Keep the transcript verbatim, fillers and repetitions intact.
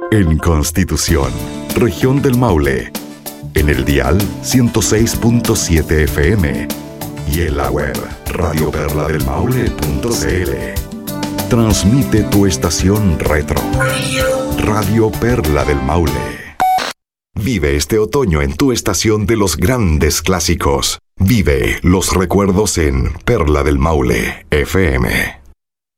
En Constitución, región del Maule. En el dial ciento seis punto siete F M. Y en la web radio perla del maule punto c l. Transmite tu estación retro. Radio Perla del Maule. Vive este otoño en tu estación de los grandes clásicos. Vive los recuerdos en Perla del Maule F M.